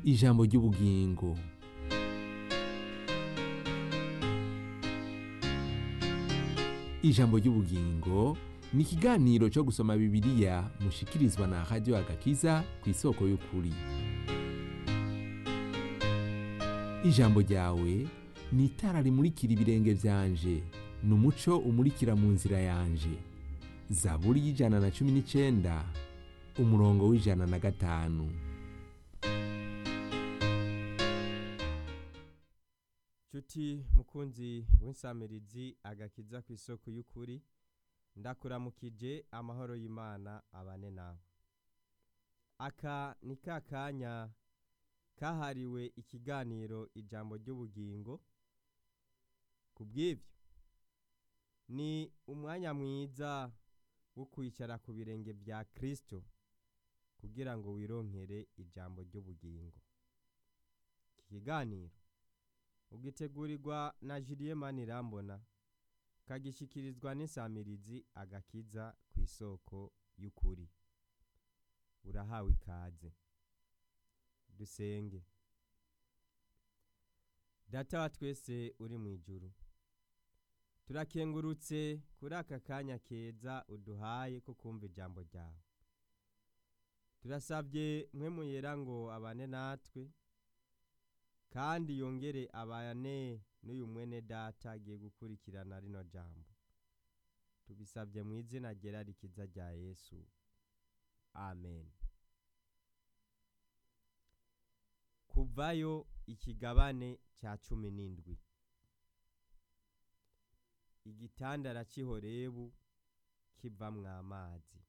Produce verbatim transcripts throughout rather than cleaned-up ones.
ijambo ry'ubugingo. Ijambo ry'ubugingo ni ikiganiro cyo gusoma Bibiliya mushikirizwa na Radio Agakiza ku isoko y'ukuri. Ijambo ryawe ni itara rimurikira ibirenge vyanje, ni umuco umurikira mu nzira yanje. Zaburi y'ijana na cumi n'icenda umurongo w'ijana na gatanu. Chuti mukunzi w'insamirizi Agakiza ku isoko y'ukuri, ndakuramukije amahoro y'Imana abane nawe. Aka ni kakanya kahariwe ikiganiro ijambo ry'ubugingo. Kubw'ivyo ni umwanya mwiza wo kwicara ku birenge vya Kristo kugira ngo wironkere ijambo ry'ubugingo. Iki kiganiro ugitegurirwa na Julien Manirambona, kagishikirizwa n'insamirizi Agakiza ku isoko y'ukuri. Urahawe ikaze. Dusenge. Data wa twese uri mu ijuru, turakengurutse kuri aka kanya keza uduhaye ko kumva ijambo ryawe. Turasabye mwe muyera ngo abane natwe, kandi yongere abane n'uyu mwene data agiye gukurikirana rino jambo. Tubisabye mu izina ryera rikiza rya Yesu. Amen. Kuvayo ikigabane cya cumi n'indwi. Igitandara cy'Ihorebu kivamwo amazi.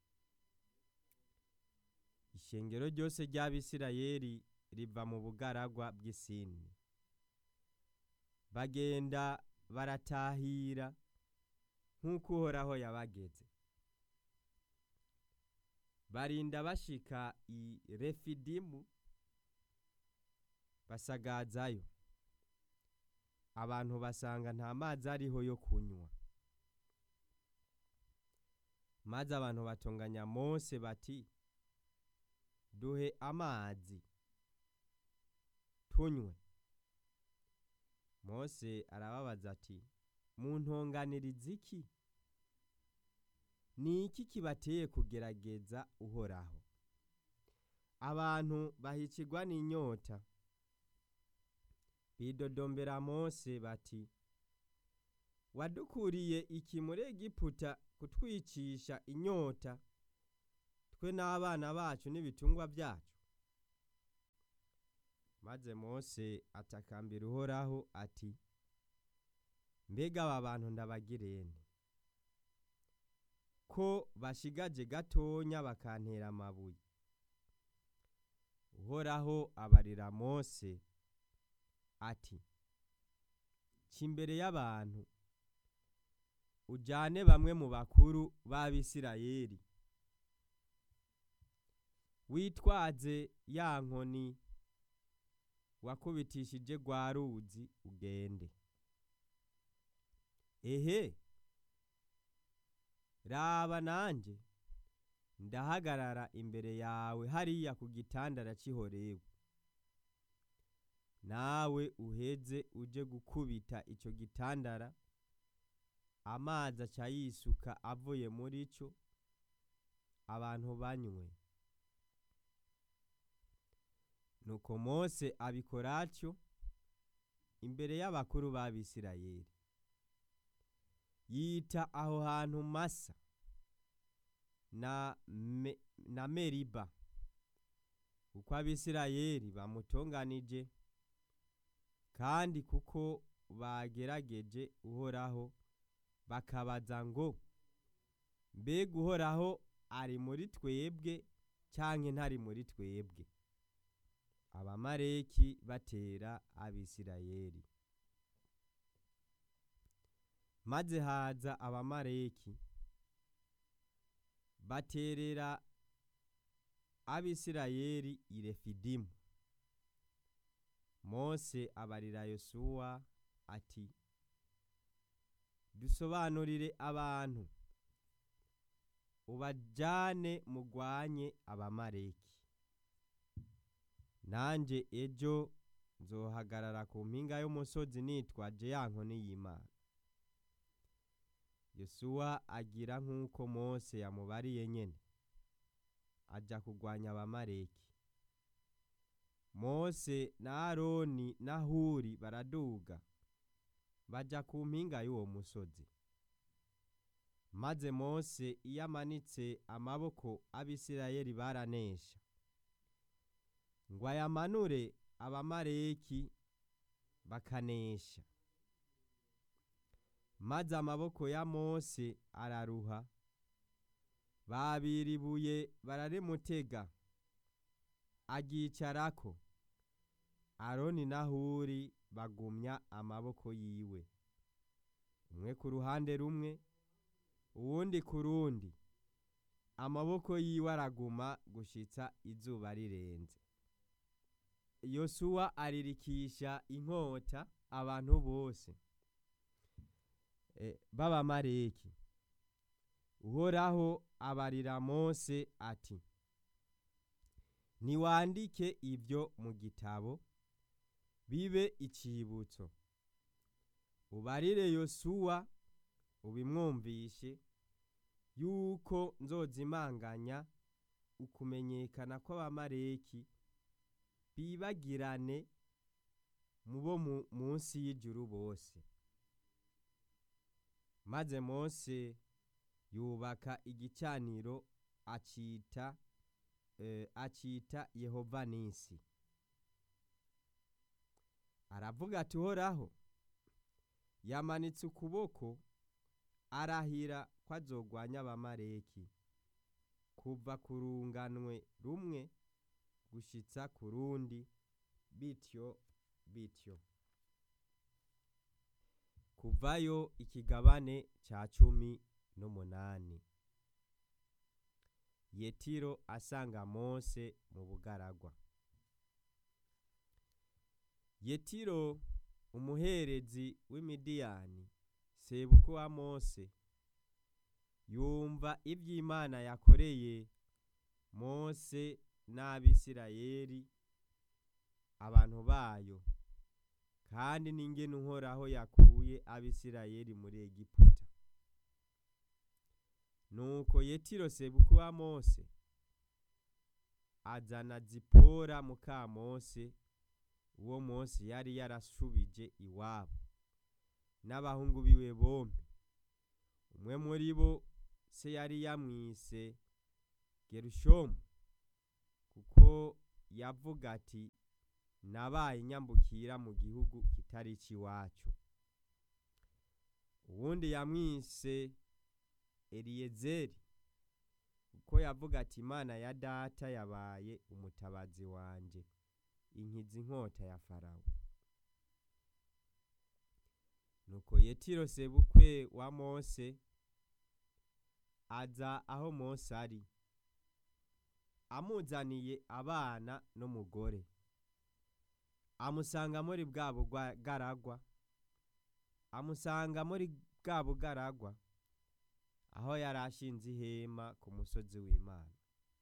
Ishengero ryose ry'Abisirayeli riva mu bugaragwa bw'Isini. Bagenda baratahira nk'uko Uhoraho yabageze. Barinda bashika i Refidimu, basagazayo. Abantu basanga nta mazi ariho yo kunywa. Maze abantu batonganya Mose bati, duhe amazi tunywe. Mose arababaza ati, muntonganiriza iki? Ni iki kibateye kugerageza Uhoraho? Abantu bahicirwa n'inyota. Bidodombera Mose bati, wadukuriye iki muri Egiputa kutwicisha inyota, twe n'abana bacu n'ibitungwa byacu? Maze Mose atakambira Uhoraho ati, mbega aba bantu ndabagirene ko bashigaje gatonya bakantera amabuye? Uhoraho abarira Mose ati, cimbere y'abantu ujane bamwe mu bakuru b'Abisirayeli, witwaze ya nkoni wakubitishije rwa ruzi ugende. Ehe, raba nanje ndahagarara imbere yawe hariya ku gitandara cy'Ihorebu, nawe uheze uje gukubita ico gitandara, amazi aca yisuka avuye muri cyo, abantu banywe. Nuko Mose abikora atyo imbere y'abakuru b'Abisirayeli. Yita aho hantu Masa na, me, na Meriba, kuko Abisirayeli bamutonganije, kandi kuko bagerageje Uhoraho bakabaza ngo, mbega Uhoraho ari muri twebwe canke ntari muri twebwe? Abamaleki batera Abisirayeli. Maze haza Abamaleki baterera Abisirayeli i Refidimu. Mose abarira Yosuwa ati, dusobanurire abantu ubajane mugwanye Abamaleki. nanjye ejo nzohagarara ku mpinga y'umusozi nitwaje ya nkoni y'Imana. Yosuwa agira nk'uko Mose yamubariye nyene, aja kugwanya abamaleki. Mose na Aroni na Huri baraduga baja ku mpinga y'uwo musozi. Maze Mose iyo amanitse amaboko, Abisirayeli baranesha. Ngo ayamanure, abamaleki bakanesha. Maze amaboko ya Mose araruha, babira ibuye bararimutega, agicarako. Aroni na Huri bagumya amaboko yiwe, umwe ku ruhande rumwe, uwundi ku rundi. Amaboko yiwe araguma gushitsa izuba rirenze. Yosuwa aririkisha inkota abantu bose e, b'abamaleki. Uhoraho abarira Mose ati, niwandike ivyo mu gitabo, bibe icibutso. Ubarire Yosuwa ubimwumvishe, yuko nzozimanganya ukumenyekana kw'abamaleki bibagirane mubo munsi y'ijuru bose. Maze Mose yubaka igicaniro acita eh, acita Yehova Nisi. Aravuga ati, Uhoraho yamanitse ukuboko, arahira ko azogwanya abamaleki kuva ku runganwe rumwe gushitsa ku rundi, bityo bityo. Kuvayo ikigabane ca cumi n'umunani. Yetiro asanga Mose mu bugaragwa. Yetiro umuherezi w'Imidiyani, sebukwe wa Mose, yumva ivy'Imana yakoreye Mose n'Abisirayeli abantu bayo, kandi n'ingene Uhoraho yakuye Abisirayeli muri Egiputa. Nuko Yetiro sebukwe wa Mose azana Zipora muka Mose, uwo Mose yari yarashubije iwabo, n'abahungu biwe bombi. Umwe muri bo se yari yamwise Gerushomu, kuko yavuga ati, nabaye nyambukira mu gihugu kitari ciwacu. Uwundi yamwise Eliyezeri, kuko yavuga ati, Imana ya data yabaye umutabazi wanje, inkiza inkota ya Farawo. Nuko Yetiro sebukwe wa Mose aza aho Mose ari, amuzaniye abana n'umugore. Amusanga muri bwa bugaragwa, amusanga muri bwa bugaragwa aho yarashinze ihema ku musozi w'Imana.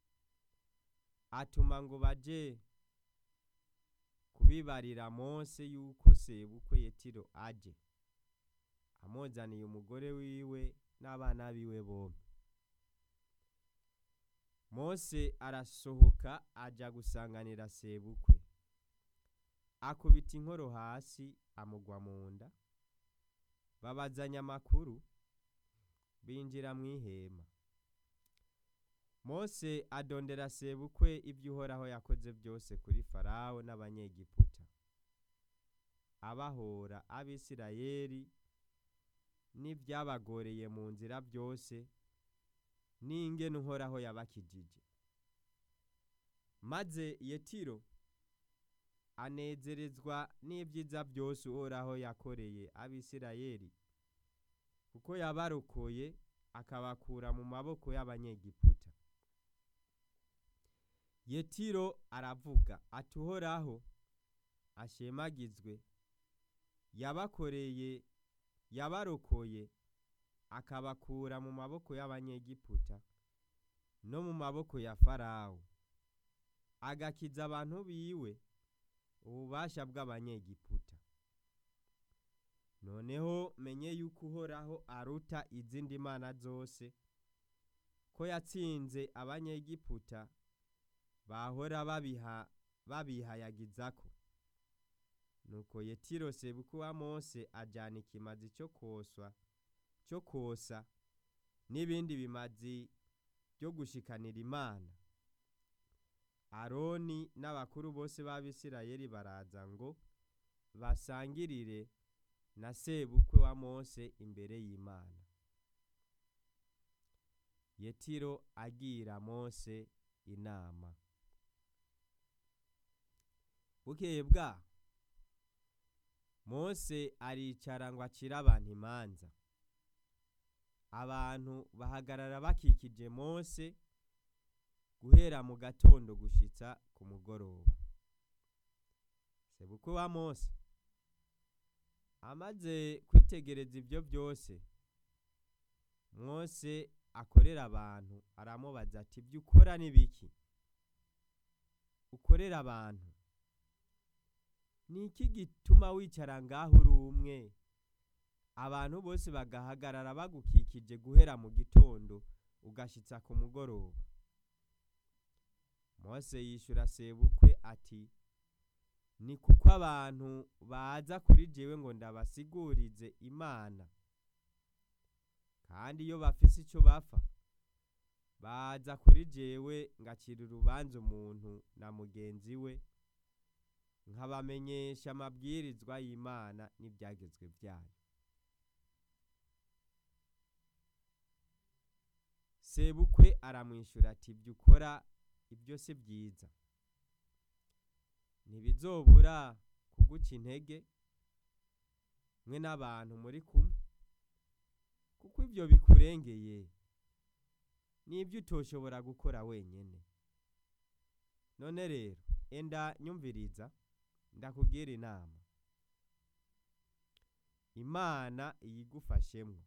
Atuma ngo baje kubibarira Mose yuko sebukwe Yetiro aje, amuzaniye umugore wiwe n'abana biwe bombi. Mose arasohoka aja gusanganira sebukwe, akubita inkoro hasi amugwa mu nda. Babazanya amakuru, binjira mu ihema. Mose adondera sebukwe ibyo Uhoraho yakoze byose kuri Farawo n'Abanyegiputa, abahora Abisirayeli n'ivyabagoreye mu nzira byose, n'ingene Uhoraho yabakijije. Maze Yetiro anezerezwa n'ibyiza byose Uhoraho yakoreye Abisirayeli, kuko yabarokoye akabakura mu maboko y'Abanyegiputa. Yetiro aravuga ati, Uhoraho ashemagizwe, yabakoreye yabarokoye akabakura mu maboko y'Abanyegiputa no mu maboko ya Farawo. agakiza abantu biwe ububasha bw'abanyegiputa. Noneho menye yuko Uhoraho aruta izindi mana zose, ko yatsinze abanyegiputa bahora babiha babihayagizako. Nuko Yetiro sebukwe wa Mose ajana ikimazi cyo koswa cyo kosa n'ibindi bimazi byo gushikanira Imana. Aroni n'abakuru bose b'Abisirayeli baraza ngo basangirire na sebukwe wa Mose imbere y'Imana. Yetiro agira Mose inama. Bukeye bwa Mose aricara ngo acire abantu imanza. Abantu bahagarara bakikije Mose guhera mu gatondo gushitsa ku mugoroba. Sebukwe wa Mose amaze kwitegereza ibyo byose Mose akorera abantu, aramubaza ati ibyo ukora ni biki? Ukorera abantu ni iki gituma wicara ngaho uri umwe, abantu bose bagahagarara bagukikije guhera mu gitondo ugashitsa ku mugoroba? Mose yishura sebukwe ati ni kuko abantu baza kuri jewe ngo ndabasigurize Imana, kandi iyo bafise icyo bapfa baza kuri jewe ngacira urubanza umuntu na mugenzi we, nkabamenyesha amabwirizwa y'Imana n'ibyagezwe byayo. Sebukwe aramwishura ati ibyo ukora ibyo si byiza, ntibizobura kuguca intege mwe n'abantu muri kumwe, kuko ibyo bikurengeye n'ibyo utoshobora gukora wenyene. None rero enda nyumviriza ndakugira inama. Imana iyigufashemwo,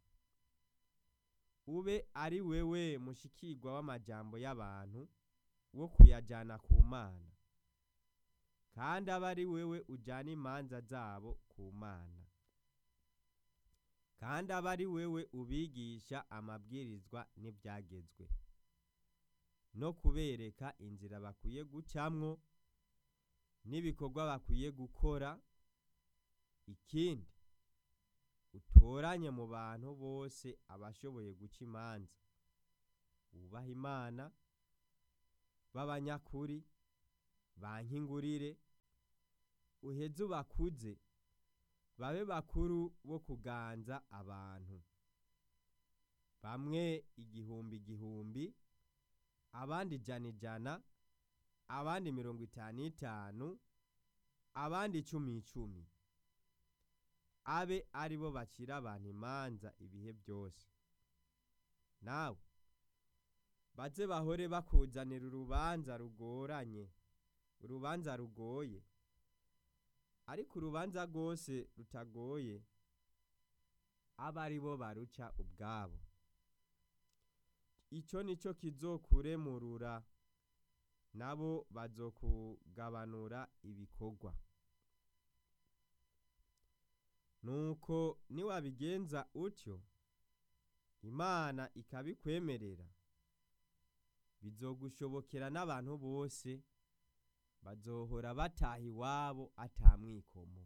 ube ari wewe mushikirwa w'amajambo y'abantu wo kuyajana ku Mana, kandi aba ari wewe ujana imanza zabo ku Mana, kandi aba ari wewe ubigisha amabwirizwa n'ibyagezwe, no kubereka inzira bakwiye gucamwo n'ibikorwa bakwiye gukora. Ikindi, utoranye mu bantu bose abashoboye guca imanza, ubaha Imana, b'abanyakuri, bankingurire, uheze ubakuze babe bakuru bo kuganza abantu, bamwe igihumbi igihumbi, abandi ijana ijana, abandi mirongo itanu itanu, abandi icumi icumi, abe ari bo bacira abantu imanza ibihe byose. Nawe baze bahore bakuzanira urubanza rugoranye, urubanza rugoye, ariko urubanza rwose rutagoye aba ari bo baruca ubwabo. Icyo nicyo kizokuremurura, nabo bazokugabanura ibikorwa. Nuko niwabigenza utyo, Imana ikabikwemerera, bizogushobokera n'abantu bose bazohora bataha iwabo atamwikomo.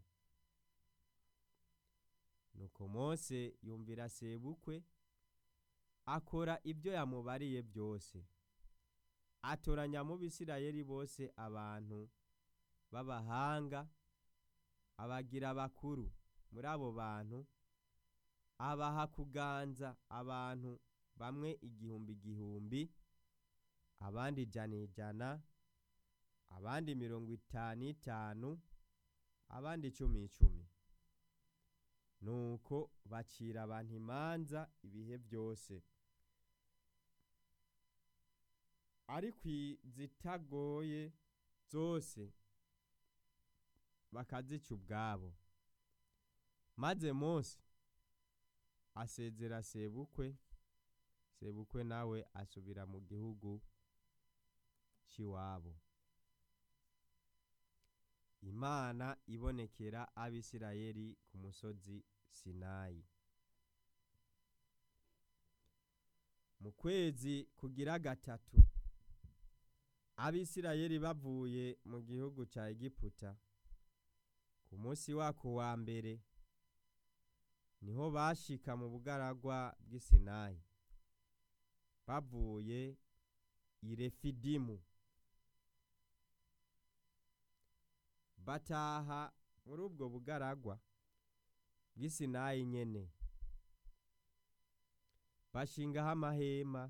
Nuko Mose yumvira sebukwe, akora ibyo yamubariye byose. Atoranya mu Bisirayeli bose abantu b'abahanga, abagira bakuru muri abo bantu, abaha kuganza abantu bamwe igihumbi igihumbi, abandi ijana ijana, abandi mirongo itanu itanu, abandi icumi icumi. Nuko bacira abantu imanza ibihe byose, ariko izitagoye zose bakazica ubwabo. Maze Mose asezera sebukwe, sebukwe nawe asubira mu gihugu cy'iwabo. Imana ibonekera Abisirayeli ku musozi Sinayi. Mu kwezi kugira gatatu Abisirayeli bavuye mu gihugu ca Egiputa, ku munsi wako wa mbere niho bashika mu bugaragwa bw'i Sinayi bavuye i Refidimu, bataha muri ubwo bugaragwa bw'i Sinayi nyene bashingaho amahema,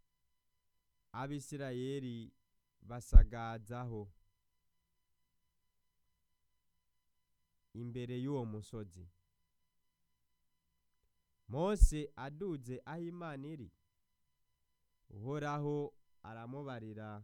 Abisirayeli basagazaho imbere y'uwo musozi. Mose aduze aho Imana iri, Uhoraho aramubarira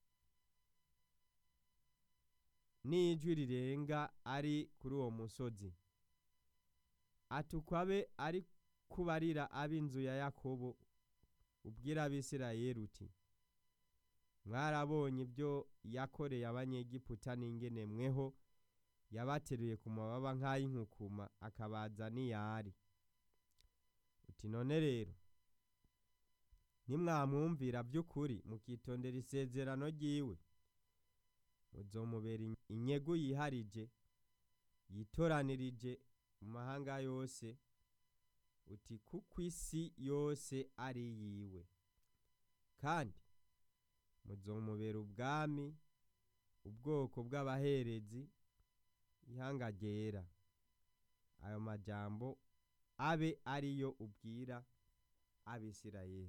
n'ijwi rirenga ari kuri uwo musozi, ati ukwabe ari kubarira ab'inzu ya Yakobo ubwira Abisirayeli uti, mwarabonye ibyo yakoreye Abanyegiputa n'ingene mweho yabateruye ku mababa nk'ay'inkukuma akabaza n'iyari. Uti none rero nimwamwumvira by'ukuri mukitondera isezerano ryiwe, muzomubera inyegu yiharije yitoranirije mu mahanga yose, uti kuko isi yose ari yiwe, kandi muzomubera ubwami, ubwoko bw'abaherezi, ihanga ryera. Ayo majambo abe ariyo ubwira Abisirayeli.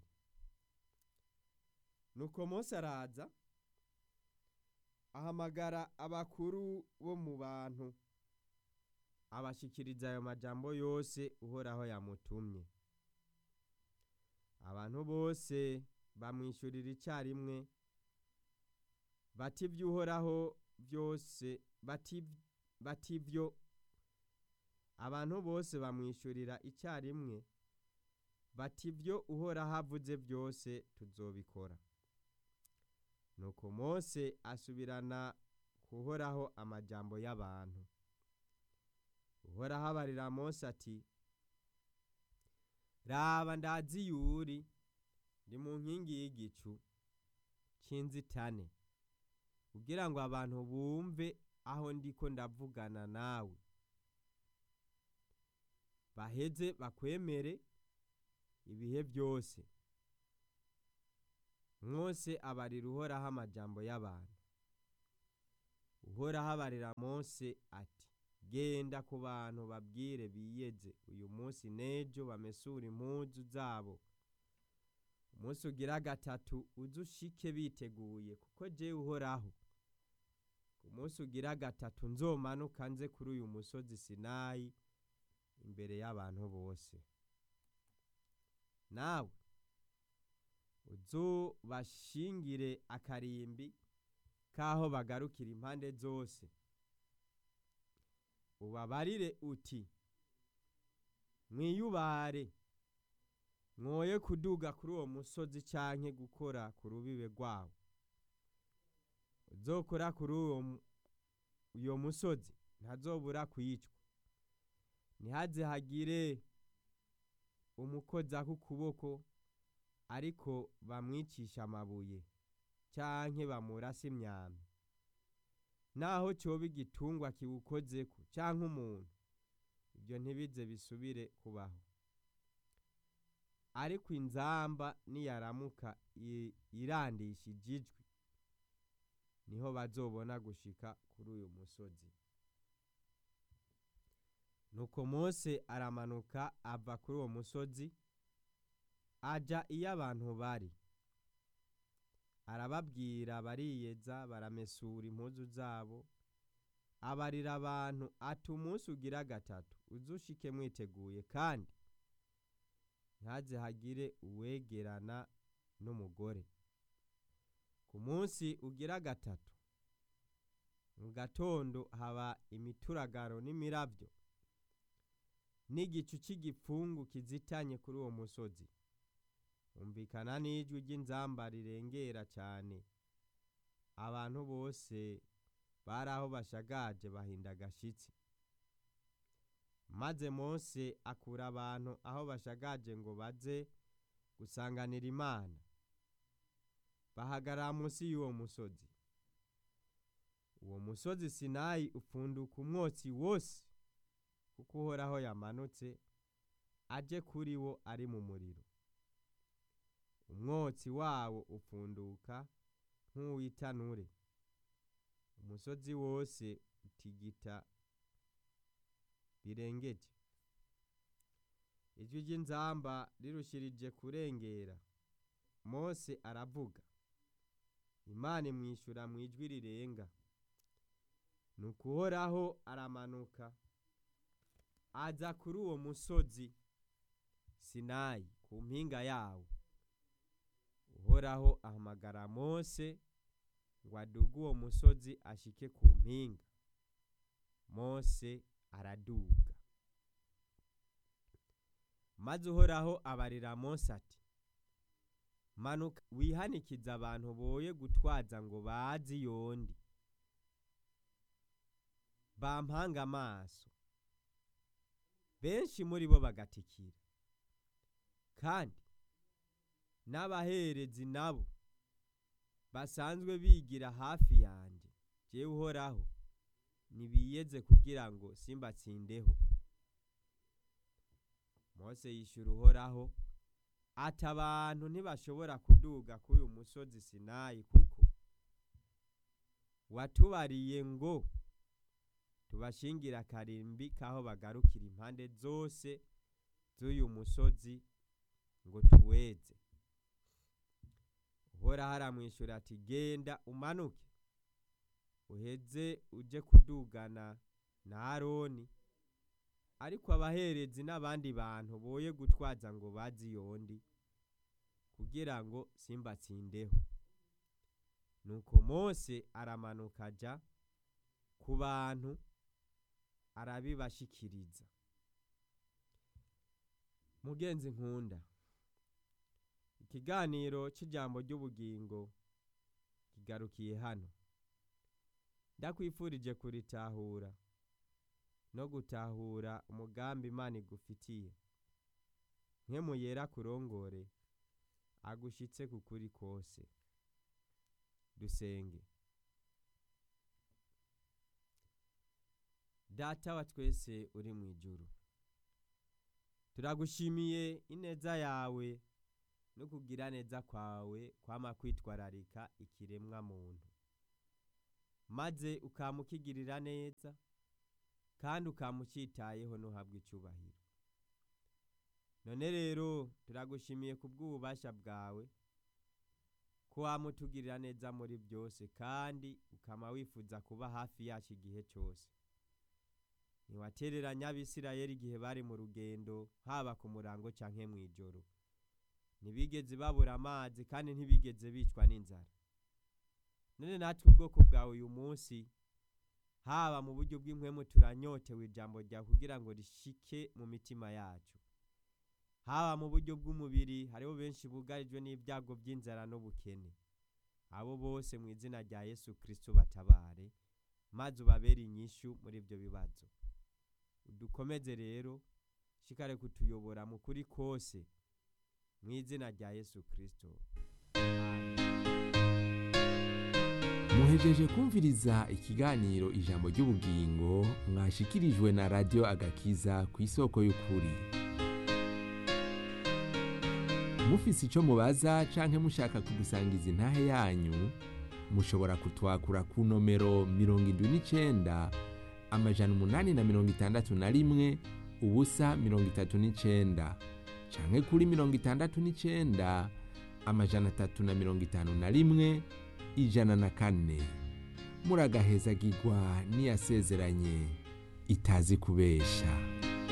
Nuko Mose araza ahamagara abakuru bo mu bantu, abashikiriza ayo majambo yose Uhoraho yamutumye. Abantu bose bamwishurira icarimwe bati ivy'Uhoraho byose bati bativyo abantu bose bamwishurira icarimwe bati ibyo Uhoraho avuze byose tuzobikora. Nuko Mose asubirana kuhoraho amajambo y'abantu. Uhoraho abarira Mose ati, raba ndazi yuri ndi mu nkingi y'igicu c'inzitane, kugira ngo abantu bumve aho ndiko ndavugana nawe, baheze bakwemere ibihe byose. Mose abarira Uhoraho amajambo y'abantu. Uhoraho abarira Mose ati, genda ku bantu babwire biyeze uyu munsi n'ejo bamesura impuzu zabo, umunsi ugira gatatu uzushike biteguye, kuko jewe Uhoraho ku munsi ugira gatatu nzomanuka nze kuri uyu musozi Sinayi imbere y'abantu bose. Nawe uzobashingire akarimbi kaho bagarukira impande zose, ubabarire uti, mwiyubare mwoye kuduga kuri uwo musozi canke gukora ku rubibe rwawo. Uzokora kuri uwo uyo musozi ntazobura kwicwa, ntihaze hagire umukoza k'ukuboko ariko bamwicisha amabuye canke bamurasa imyambi. Naho coba igitungwa kiwukozeko canke umuntu, ibyo ntibize bisubire kubaho. Ariko inzamba niyaramuka irandishije ijwi, niho bazobona gushika kuri uyu musozi. Nuko Mose aramanuka ava kuri uwo musozi aja iyo abantu bari, arababwira bariyeza baramesura impuzu zabo, abarira abantu ati umunsi ugira gatatu uzushike mwiteguye, kandi ntaze hagire uwegerana n'umugore. Ku munsi ugira gatatu mu gatondo haba imituragaro n'imiravyo n'igicu c'igipfungu kizitanye kuri uwo musozi, umvikana n'ijwi ry'inzamba rirengera cyane. Abantu bose bari aho bashagaje bahinda agashitsi. Maze Mose akura abantu aho bashagaje ngo baze gusanganira Imana, bahagarara munsi y'uwo musozi. Uwo musozi Sinayi upfunduka umwotsi wose, kuko Uhoraho yamanutse aje kuri wo ari mu muriro. Umwotsi wawo upfunduka nk'uwitanure, umusozi wose utigita birengeje. Ijwi ry'inzamba rirushirije kurengera, Mose aravuga, Imana imwishura mu ijwi rirenga. Nuko Uhoraho aramanuka aza kuri uwo musozi Sinayi ku mpinga yawo. Uhoraho ahamagara Mose ngo aduge uwo musozi ashike ku mpinga. Mose araduga. Maze Uhoraho abarira Mose ati, manuka wihanikiza abantu boye gutwaza ngo bazi yondi, bampanga amaso. Benshi muri bo bagatikira, kandi n'abaherezi nabo basanzwe bigira hafi yanje. Jewe Uhoraho nibiyeze kugira ngo simbatsindeho. Mose yishura Uhoraho ati, abantu ntibashobora kuduga kuri uyu musozi Sinayi, kuko watubariye ngo tubashingira akarimbi kaho bagarukira impande zose z'uyu musozi ngo tuweze. Uhoraho aramwishura ati, genda umanuke uheze uje kudugana na Aroni, ariko abaherezi n'abandi bantu boye gutwaza ngo bazi yondi, kugira ngo simbatsindeho. Nuko Mose aramanuka aja ku bantu arabibashikiriza. Mugenzi nkunda, ikiganiro c'ijambo ry'ubugingo kigarukiye hano. Ndakwifurije kuritahura no gutahura umugambi Imana igufitiye. Nkemu yera kurongore agushitse kukuri kose. Dusenge. Data wa twese uri mu ijuru, turagushimiye ineza yawe no kugira neza kwawe kwama kwitwararika ikiremwa muntu, maze ukamukigirira neza kandi ukamucitayeho no habwa icubahiro. None rero turagushimiye kubw'ububasha bwawe ko wamutugirira neza muri byose, kandi ukama wifuza kuba hafi yacu igihe cyose. Niwatereranya Abisirayeli igihe bari mu rugendo, haba ku murango canke mw'ijoro. Ntibigeze babura amazi kandi ntibigeze bicwa n'inzara. None natwe ubwoko bwawe uyu munsi, haba mu buryo bw'impwemu turanyotewe ijambo ryawe kugira ngo rishike mu mitima yacu. Haba mu buryo bw'umubiri, hariho benshi bugarijwe n'ibyago by'inzara n'ubukene. Abo bose mu izina rya Yesu Kristo batabare, maze ubabere inyishu muri ibyo bibazo. Udukomeze rero, shikare kutuyobora mu kuri kose, mu izina rya Yesu Kristo. Muhejeje kumviriza ikiganiro ijambo ry'ubugingo mwashikirijwe na Radio Agakiza ku isoko y'ukuri. Mufise ico mubaza canke mushaka kudusangiza intahe yanyu, mushobora kutwakura ku nomero mirongo indwi n'icenda amajana umunani na mirongo itandatu na rimwe ubusa mirongo itatu n'icenda, canke kuri mirongo itandatu n'icenda amajana atatu na mirongo itanu na rimwe ijana na kane. Muragahezagirwa n'iyasezeranye itazi kubesha.